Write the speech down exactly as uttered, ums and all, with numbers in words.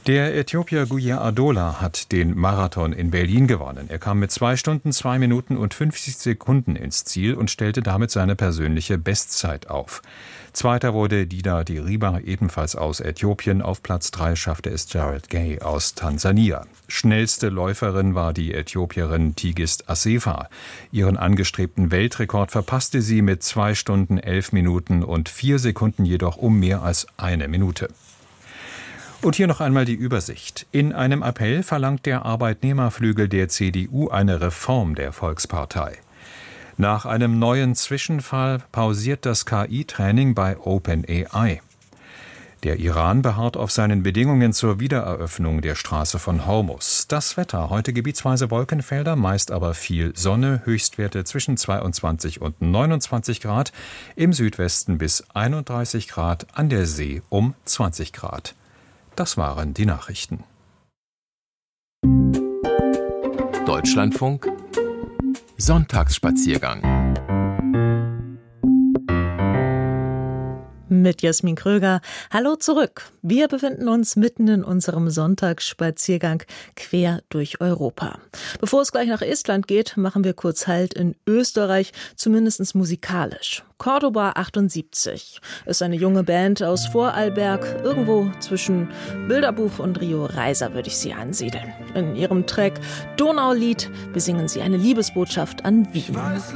Der Äthiopier Guya Adola hat den Marathon in Berlin gewonnen. Er kam mit zwei Stunden, zwei Minuten und fünfzig Sekunden ins Ziel und stellte damit seine persönliche Bestzeit auf. Zweiter wurde Dida Diriba, ebenfalls aus Äthiopien. Auf Platz drei schaffte es Jared Gay aus Tansania. Schnellste Läuferin war die Äthiopierin Tigist Assefa. Ihren angestrebten Weltrekord verpasste sie mit zwei Stunden, elf Minuten und vier Sekunden jedoch um mehr als eine Minute. Und hier noch einmal die Übersicht. In einem Appell verlangt der Arbeitnehmerflügel der C D U eine Reform der Volkspartei. Nach einem neuen Zwischenfall pausiert das K I-Training bei OpenAI. Der Iran beharrt auf seinen Bedingungen zur Wiedereröffnung der Straße von Hormuz. Das Wetter, heute gebietsweise Wolkenfelder, meist aber viel Sonne, Höchstwerte zwischen zweiundzwanzig und neunundzwanzig Grad, im Südwesten bis einunddreißig Grad, an der See um zwanzig Grad. Das waren die Nachrichten. Deutschlandfunk Sonntagsspaziergang mit Jasmin Kröger. Hallo zurück. Wir befinden uns mitten in unserem Sonntagsspaziergang quer durch Europa. Bevor es gleich nach Estland geht, machen wir kurz Halt in Österreich, zumindest musikalisch. Cordoba achtundsiebzig ist eine junge Band aus Vorarlberg, irgendwo zwischen Bilderbuch und Rio Reiser würde ich sie ansiedeln. In ihrem Track Donaulied besingen sie eine Liebesbotschaft an Wien.